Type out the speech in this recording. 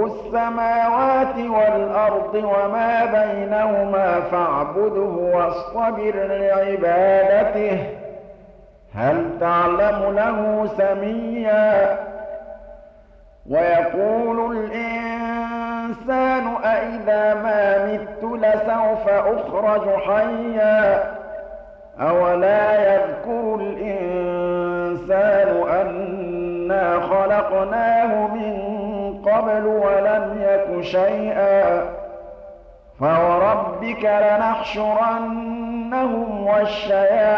السماوات والأرض وما بينهما فاعبده واصطبر لعبادته هل تعلم له سميا ويقول الإنسان أإذا ما مت لسوف أخرج حيا أولا يذكر الإنسان أنا خلقناه من قبل ولم يك شيئا فوربك لنحشرنهم والشياطين